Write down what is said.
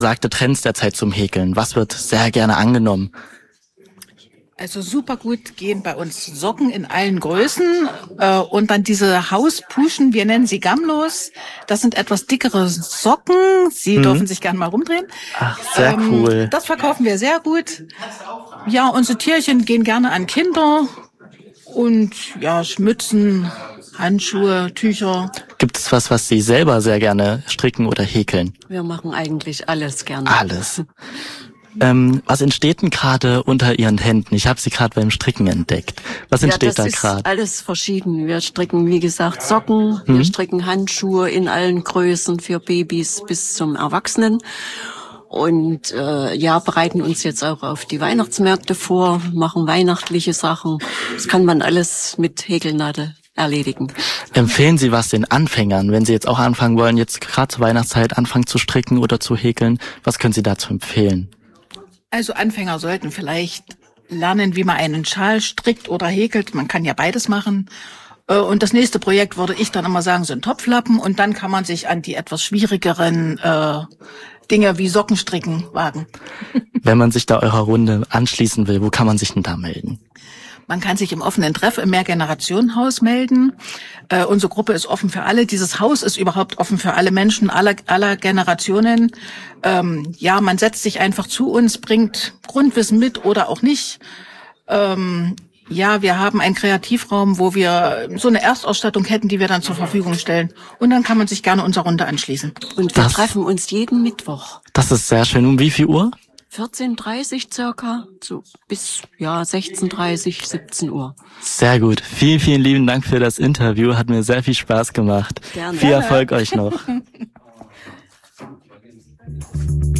Sagte Trends derzeit zum Häkeln. Was wird sehr gerne angenommen? Also super gut gehen bei uns Socken in allen Größen und dann diese Hauspuschen, wir nennen sie Gamlos. Das sind etwas dickere Socken. Sie dürfen sich gerne mal rumdrehen. Ach, sehr cool. Das verkaufen wir sehr gut. Ja, unsere Tierchen gehen gerne an Kinder und ja, Schmützen, Handschuhe, Tücher. Gibt es was Sie selber sehr gerne stricken oder häkeln? Wir machen eigentlich alles gerne. Alles. Was entsteht denn gerade unter Ihren Händen? Ich habe Sie gerade beim Stricken entdeckt. Was entsteht da gerade? Das ist alles verschieden. Wir stricken, wie gesagt, Socken, wir stricken Handschuhe in allen Größen für Babys bis zum Erwachsenen. Und bereiten uns jetzt auch auf die Weihnachtsmärkte vor, machen weihnachtliche Sachen. Das kann man alles mit Häkelnadel erledigen. Empfehlen Sie was den Anfängern, wenn sie jetzt auch anfangen wollen, jetzt gerade zur Weihnachtszeit anfangen zu stricken oder zu häkeln? Was können Sie dazu empfehlen? Also Anfänger sollten vielleicht lernen, wie man einen Schal strickt oder häkelt. Man kann ja beides machen. Und das nächste Projekt, würde ich dann immer sagen, sind Topflappen. Und dann kann man sich an die etwas schwierigeren Dinge wie Sockenstricken wagen. Wenn man sich da eurer Runde anschließen will, wo kann man sich denn da melden? Man kann sich im offenen Treff im Mehrgenerationenhaus melden. Unsere Gruppe ist offen für alle. Dieses Haus ist überhaupt offen für alle Menschen aller Generationen. Man setzt sich einfach zu uns, bringt Grundwissen mit oder auch nicht. Wir haben einen Kreativraum, wo wir so eine Erstausstattung hätten, die wir dann zur Verfügung stellen. Und dann kann man sich gerne unserer Runde anschließen. Und wir treffen uns jeden Mittwoch. Das ist sehr schön. Um wie viel Uhr? 14:30 circa, bis 16:30, 17 Uhr. Sehr gut. Vielen, vielen lieben Dank für das Interview. Hat mir sehr viel Spaß gemacht. Gerne. Viel Erfolg euch noch.